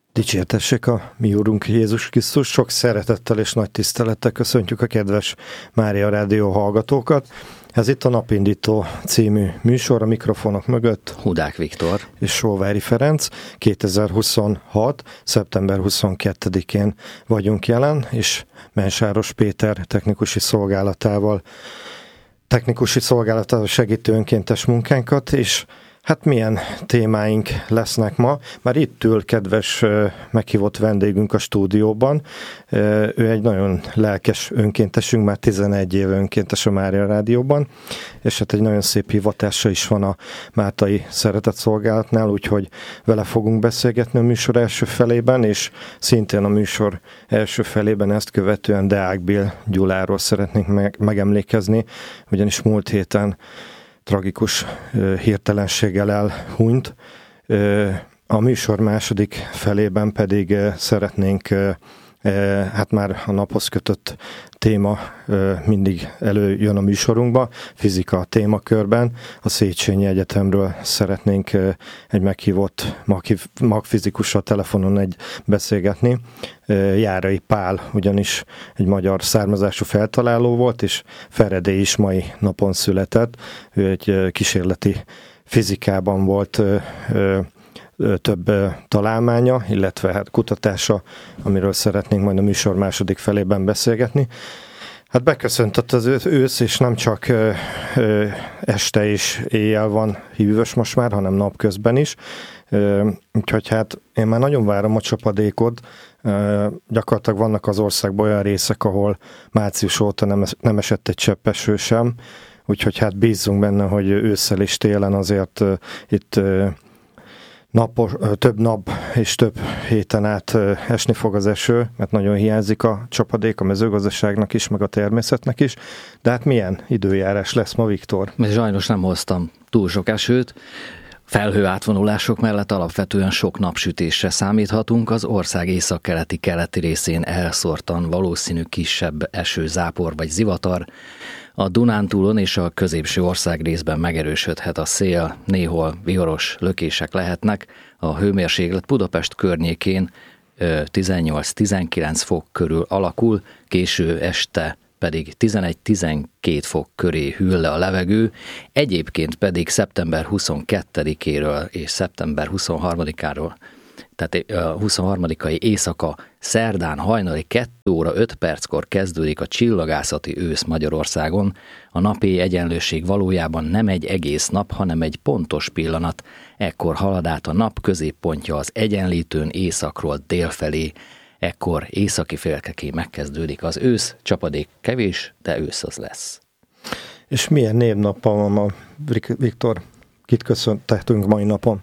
Dicsértessék a mi Úrunk Jézus Krisztus, sok szeretettel és nagy tisztelettel köszöntjük a kedves Mária Rádió hallgatókat. Ez itt a Napindító című műsor, a mikrofonok mögött Hudák Viktor és Sóvári Ferenc. 2026. szeptember 22-én vagyunk jelen, és Mensáros Péter technikusi szolgálatával segítő önkéntes munkánkat, és hát milyen témáink lesznek ma. Már itt ül kedves meghívott vendégünk a stúdióban. Ő egy nagyon lelkes önkéntesünk, már 11 éve önkéntes a Mária Rádióban, és hát egy nagyon szép hivatása is van a Máltai Szeretetszolgálatnál, úgyhogy vele fogunk beszélgetni a műsor első felében, és szintén a műsor első felében ezt követően Deák Bill Gyuláról szeretnénk megemlékezni, ugyanis múlt héten tragikus hirtelenséggel elhunyt. A műsor második felében pedig szeretnénk, hát már a naphoz kötött téma mindig előjön a műsorunkba, fizika témakörben. A Széchenyi Egyetemről szeretnénk egy meghívott magfizikussal telefonon beszélgetni. Járai Pál ugyanis egy magyar származású feltaláló volt, és Feredé is mai napon született. Ő egy kísérleti fizikában volt több találmánya, illetve hát kutatása, amiről szeretnénk majd a műsor második felében beszélgetni. Hát beköszöntött az ősz, és nem csak este és éjjel van hűvös most már, hanem napközben is. Úgyhogy hát én már nagyon várom a csapadékot. Gyakorlatilag vannak az országban olyan részek, ahol március óta nem esett egy csepp eső sem. Úgyhogy hát bízzunk benne, hogy ősszel és télen azért itt több nap és több héten át esni fog az eső, mert nagyon hiányzik a csapadék a mezőgazdaságnak is, meg a természetnek is. De hát milyen időjárás lesz ma, Viktor? Sajnos nem hoztam túl sok esőt. Felhő átvonulások mellett alapvetően sok napsütésre számíthatunk. Az ország északkeleti részén elszórtan valószínű kisebb eső, zápor vagy zivatar. A Dunántúlon és a középső ország részben megerősödhet a szél, néhol viharos lökések lehetnek. A hőmérséklet Budapest környékén 18-19 fok körül alakul, késő este pedig 11-12 fok köré hűl le a levegő, egyébként pedig szeptember 22-éről és szeptember 23-áról, tehát a 23-ai éjszaka szerdán hajnali 2 óra 5 perckor kezdődik a csillagászati ősz Magyarországon. A napi egyenlőség valójában nem egy egész nap, hanem egy pontos pillanat. Ekkor halad át a nap középpontja az egyenlítőn északról délfelé. Ekkor északi félkeké megkezdődik az ősz, csapadék kevés, de ősz az lesz. És milyen névnappal van ma, Viktor? Kit köszöntetünk mai napon?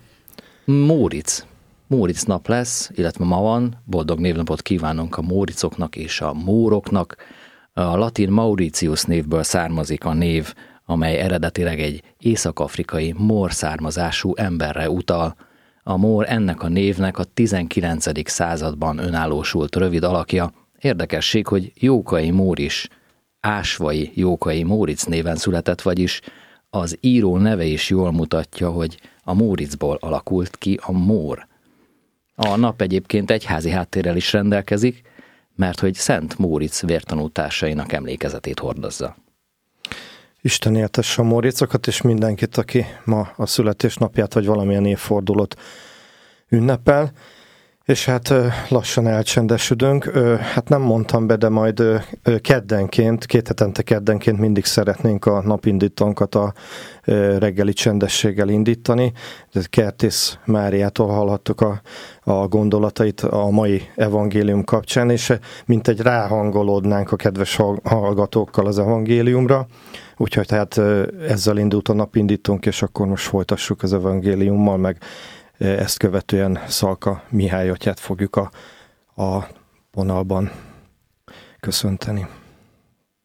Móricz nap lesz, illetve ma van. Boldog névnapot kívánunk a Móricoknak és a Móroknak. A latin Mauritius névből származik a név, amely eredetileg egy észak-afrikai mór származású emberre utal. A mór ennek a névnek a 19. században önállósult rövid alakja. Érdekesség, hogy Jókai Mór is Ásvai Jókai Móricz néven született, vagyis az író neve is jól mutatja, hogy a Móriczból alakult ki a mór. A nap egyébként egyházi háttérrel is rendelkezik, mert hogy Szent Móricz vértanú társainak emlékezetét hordozza. Isten éltesse a Móricokat, és mindenkit, aki ma a születésnapját vagy valamilyen évfordulót ünnepel. És hát lassan elcsendesülünk. Hát nem mondtam be, de majd keddenként, 2 hetente keddenként mindig szeretnénk a napindítónkat a reggeli csendességgel indítani. Kertész Máriától hallhattuk a gondolatait a mai evangélium kapcsán, és mint egy ráhangolódnánk a kedves hallgatókkal az evangéliumra. Úgyhogy tehát ezzel indult a napindítónk, és akkor most folytassuk az evangéliummal, meg ezt követően Szalka Mihály atyát fogjuk a vonalban köszönteni.